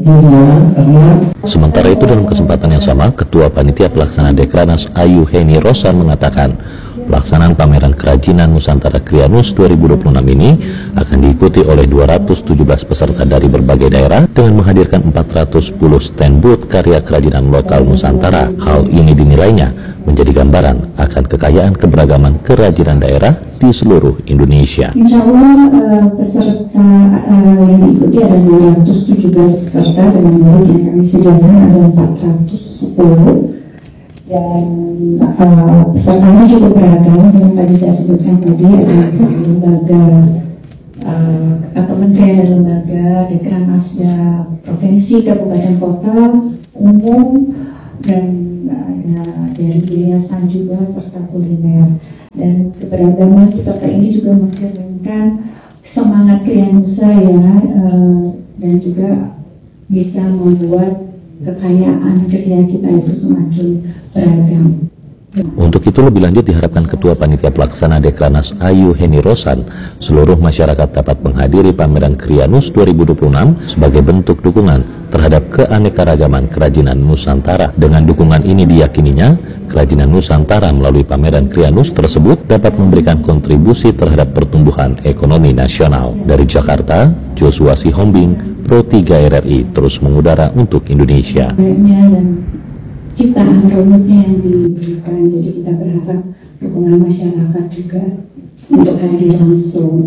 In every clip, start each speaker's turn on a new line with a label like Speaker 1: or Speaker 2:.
Speaker 1: Sementara itu dalam kesempatan yang sama, Ketua Panitia Pelaksana Dekranaz Ayu Heni Rosan mengatakan pelaksanaan pameran kerajinan Nusantara Krianus 2026 ini akan diikuti oleh 217 peserta dari berbagai daerah dengan menghadirkan 410 stand booth karya kerajinan lokal Nusantara. Hal ini dinilainya menjadi gambaran akan kekayaan keberagaman kerajinan daerah di seluruh Indonesia.
Speaker 2: Insya Allah peserta yang diikuti ada 217 peserta dengan booth yang kami sediakan ada 410. Dan pesertanya cukup beragam, yang tadi saya sebutkan tadi ada lembaga kementerian dan lembaga, Dekranazda provinsi, kabupaten, kota, umum, dan dari yayasan juga serta kuliner. Dan keberagaman peserta ini juga mencerminkan semangat Krianusa ya, dan juga bisa membuat kekayaan karya kita itu semakin beragam.
Speaker 1: Untuk itu lebih lanjut diharapkan Ketua Panitia Pelaksana Dekranaz Ayu Heni Rosan, seluruh masyarakat dapat menghadiri pameran Krianus 2026 sebagai bentuk dukungan terhadap keanekaragaman kerajinan Nusantara. Dengan dukungan ini diyakininya, kerajinan Nusantara melalui pameran Krianus tersebut dapat memberikan kontribusi terhadap pertumbuhan ekonomi nasional. Dari Jakarta, Joshua Sihombing, Pro 3 RRI terus mengudara untuk Indonesia.
Speaker 2: Dan ciptaan rumitnya yang diberikan, jadi kita berharap dukungan masyarakat juga untuk hadir langsung.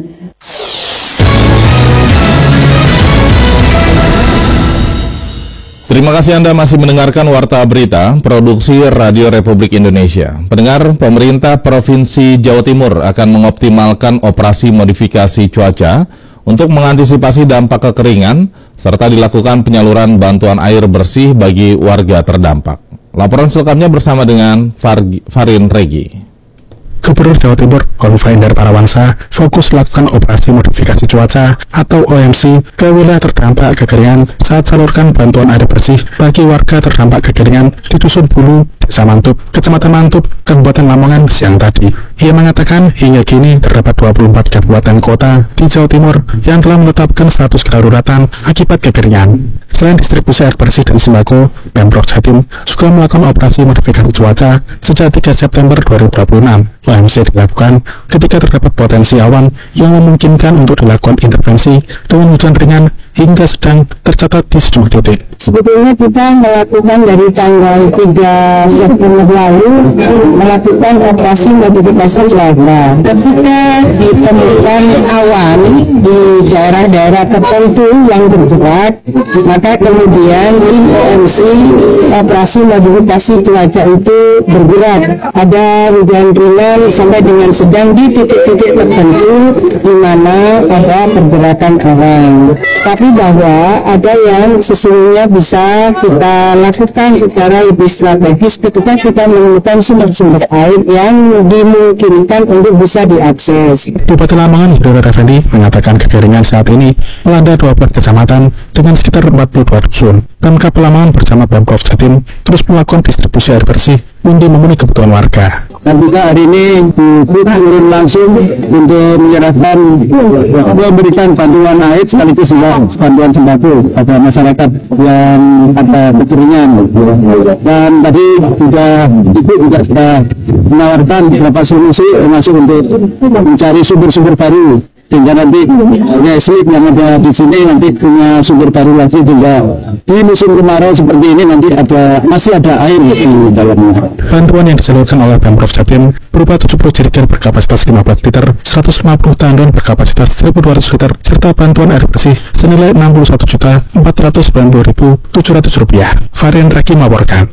Speaker 3: Terima kasih Anda masih mendengarkan Warta Berita, produksi Radio Republik Indonesia. Pendengar, pemerintah Provinsi Jawa Timur akan mengoptimalkan operasi modifikasi cuaca untuk mengantisipasi dampak kekeringan, serta dilakukan penyaluran bantuan air bersih bagi warga terdampak. Laporan selengkapnya bersama dengan Farin Regi.
Speaker 4: Gubernur Jawa Timur, Khofifah Indar Parawansa, fokus lakukan operasi modifikasi cuaca atau OMC ke wilayah terdampak kekeringan saat salurkan bantuan air bersih bagi warga terdampak kekeringan di Dusun Bulu, Desa Mantup, Kecamatan Mantup, Kabupaten Lamongan siang tadi. Ia mengatakan hingga kini terdapat 24 kabupaten kota di Jawa Timur yang telah menetapkan status kedaruratan akibat kekeringan. Selain distribusi air bersih dan sembako, Pemprov Jatim juga melakukan operasi modifikasi cuaca sejak 3 September 2026. OMC dilakukan ketika terdapat potensi awan yang memungkinkan untuk dilakukan intervensi dengan hujan ringan hingga sedang tercatat di sejumlah titik.
Speaker 5: Sebetulnya kita melakukan dari tanggal 3 September lalu melakukan operasi modifikasi cuaca. Ketika ditemukan awan di daerah-daerah tertentu yang bergerak, maka kemudian tim OMC operasi modifikasi cuaca itu bergerak. Ada hujan ringan sampai dengan sedang di titik-titik tertentu di mana ada pergerakan awan. Tapi bahwa ada yang sesungguhnya bisa kita lakukan secara lebih strategis ketika kita menemukan sumber-sumber air yang dimungkinkan untuk bisa diakses.
Speaker 4: Bupati Lamongan Hidayat Effendi mengatakan kekeringan saat ini melanda 12 kecamatan dengan sekitar 42 dusun. Pemkab Lamongan bersama Pemprov Jatim terus melakukan distribusi air bersih untuk memenuhi kebutuhan warga.
Speaker 5: Dan juga hari ini kita turun langsung untuk menyerahkan, memberikan bantuan air sekaligus juga bantuan sembako pada masyarakat yang ada kekeringan. Dan tadi Ibu juga sudah menawarkan beberapa solusi termasuk untuk mencari sumber-sumber baru, sehingga nanti slip yang ada di sini nanti punya sumber baru lagi, sehingga di musim kemarau seperti ini nanti masih ada air di dalamnya.
Speaker 4: Bantuan yang disalurkan oleh Pemprov Jatim berupa 70 jerigen berkapasitas 15 liter, 150 tandon berkapasitas 1.200 liter, serta bantuan air bersih senilai Rp61.490.700. Varian Raki melaporkan.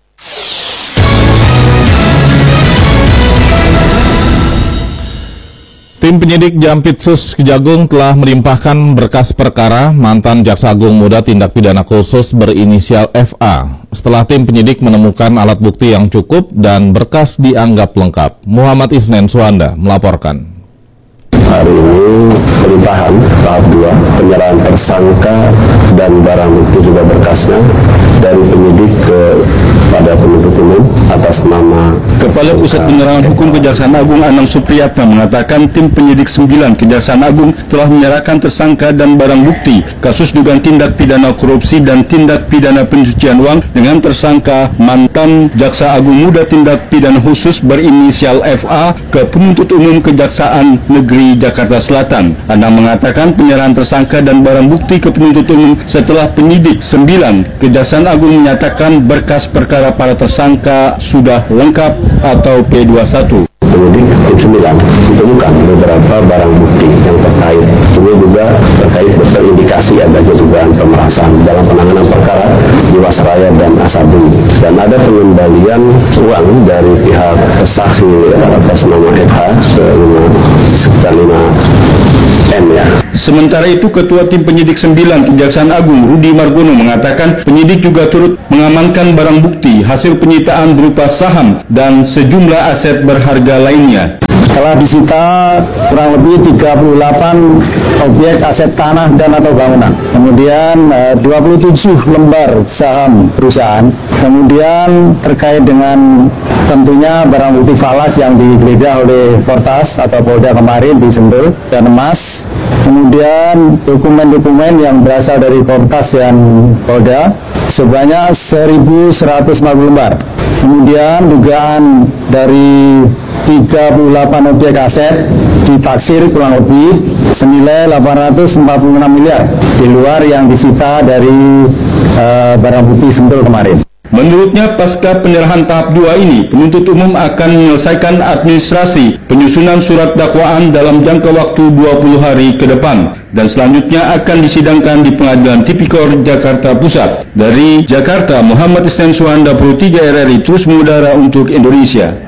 Speaker 3: Tim penyidik Jampitsus Kejagung telah melimpahkan berkas perkara mantan Jaksa Agung Muda Tindak Pidana Khusus berinisial FA setelah tim penyidik menemukan alat bukti yang cukup dan berkas dianggap lengkap. Muhammad Isnen Suhanda melaporkan.
Speaker 6: Hari ini pelimpahan tahap 2, penyerahan tersangka dan barang bukti juga berkasnya dari penyidik kepada kepada penuntut umum atas nama
Speaker 7: Kepala Pusat Penerangan Hukum Kejaksaan Agung Anang Supriyatna mengatakan tim penyidik 9 Kejaksaan Agung telah menyerahkan tersangka dan barang bukti kasus dugaan tindak pidana korupsi dan tindak pidana pencucian uang dengan tersangka mantan Jaksa Agung Muda Tindak Pidana Khusus berinisial FA ke penuntut umum Kejaksaan Negeri Jakarta Selatan. Anang mengatakan penyerahan tersangka dan barang bukti ke penuntut umum setelah penyidik 9 Kejaksaan Agung menyatakan berkas perkara para tersangka sudah lengkap atau P21.
Speaker 6: Penyidik tim 9 ditemukan beberapa barang bukti yang terkait. Ini juga terkait terindikasi adanya dugaan pemerasan dalam penanganan perkara Jiwasraya dan Asabri, dan ada pengembalian uang dari pihak tersaksi atas nama FH sekitar 5 M ya.
Speaker 7: Sementara itu, Ketua Tim Penyidik 9 Kejaksaan Agung Rudi Margono mengatakan penyidik juga turut mengamankan barang bukti hasil penyitaan berupa saham dan sejumlah aset berharga lainnya.
Speaker 8: Telah disita kurang lebih 38 objek aset tanah dan atau bangunan. Kemudian 27 lembar saham perusahaan. Kemudian terkait dengan tentunya barang bukti falas yang digeledah oleh Fortas atau Polda kemarin di Sentul dan emas. Kemudian dokumen-dokumen yang berasal dari Fortas dan Polda sebanyak 1.150 lembar. Kemudian dugaan dari 38 objek aset ditaksir kurang lebih senilai 846 miliar di luar yang disita dari barang bukti Sentul kemarin.
Speaker 7: Menurutnya, pasca penyerahan tahap 2 ini, penuntut umum akan menyelesaikan administrasi penyusunan surat dakwaan dalam jangka waktu 20 hari ke depan, dan selanjutnya akan disidangkan di Pengadilan Tipikor Jakarta Pusat. Dari Jakarta, Muhammad Isnan Suhanda, Pro 3 RRI, terus mengudara untuk Indonesia.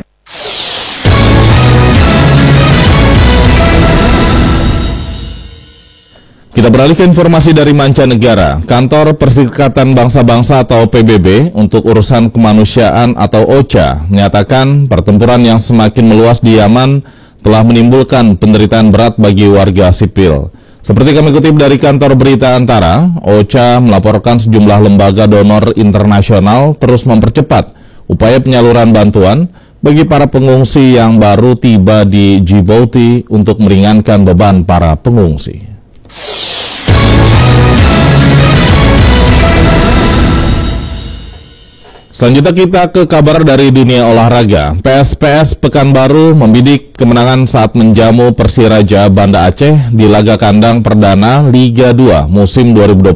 Speaker 3: Kita beralih ke informasi dari mancanegara. Kantor Perserikatan Bangsa-Bangsa atau PBB untuk urusan kemanusiaan atau OCHA menyatakan pertempuran yang semakin meluas di Yaman telah menimbulkan penderitaan berat bagi warga sipil. Seperti kami kutip dari kantor berita Antara, OCHA melaporkan sejumlah lembaga donor internasional terus mempercepat upaya penyaluran bantuan bagi para pengungsi yang baru tiba di Djibouti untuk meringankan beban para pengungsi. Selanjutnya kita ke kabar dari dunia olahraga. PSPS Pekanbaru membidik kemenangan saat menjamu Persiraja Banda Aceh di laga kandang perdana Liga 2 musim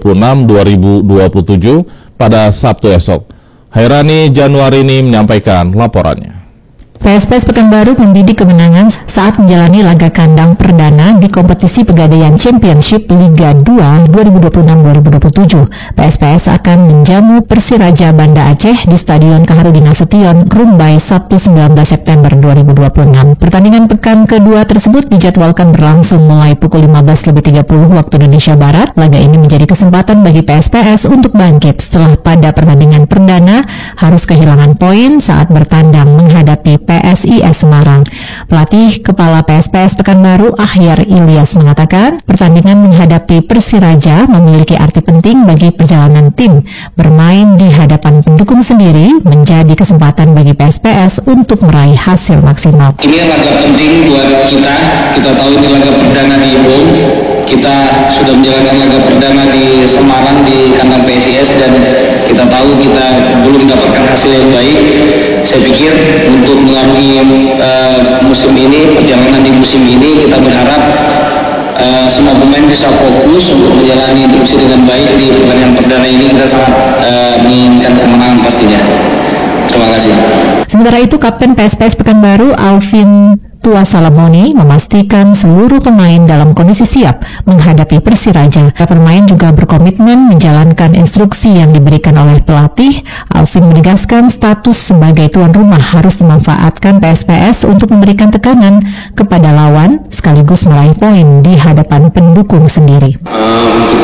Speaker 3: 2026-2027 pada Sabtu esok. Hairani Januarini menyampaikan laporannya.
Speaker 9: PSPS Pekanbaru membidik kemenangan saat menjalani laga kandang perdana di kompetisi Pegadaian Championship Liga 2 2026-2027. PSPS akan menjamu Persiraja Banda Aceh di Stadion Kaharudin Nasution, Rumbai, Sabtu 19 September 2026. Pertandingan pekan kedua tersebut dijadwalkan berlangsung mulai pukul 15.30 waktu Indonesia Barat. Laga ini menjadi kesempatan bagi PSPS untuk bangkit setelah pada pertandingan perdana harus kehilangan poin saat bertandang menghadapi PSIS Semarang. Pelatih Kepala PSPS Pekanbaru Akhyar Ilyas mengatakan pertandingan menghadapi Persiraja memiliki arti penting bagi perjalanan tim. Bermain di hadapan pendukung sendiri menjadi kesempatan bagi PSPS untuk meraih hasil maksimal.
Speaker 10: Ini laga penting buat kita. Kita tahu ini laga perdana di Ibu. Kita sudah menjalankan laga perdana di Semarang di kandang PSIS dan kita tahu kita belum mendapatkan hasil yang baik. Saya pikir untuk mengarungi musim ini, perjalanan di musim ini, kita berharap semua pemain bisa fokus untuk menjalani instruksi dengan baik di pertandingan perdana ini. Kita sangat menginginkan kemenangan pastinya. Terima kasih.
Speaker 9: Sementara itu, Kapten PSPS Pekanbaru Alvin Tua Salamoni memastikan seluruh pemain dalam kondisi siap menghadapi Persiraja. Pemain juga berkomitmen menjalankan instruksi yang diberikan oleh pelatih. Alvin menegaskan status sebagai tuan rumah harus dimanfaatkan PSPS untuk memberikan tekanan kepada lawan sekaligus meraih poin di hadapan pendukung sendiri.
Speaker 10: Untuk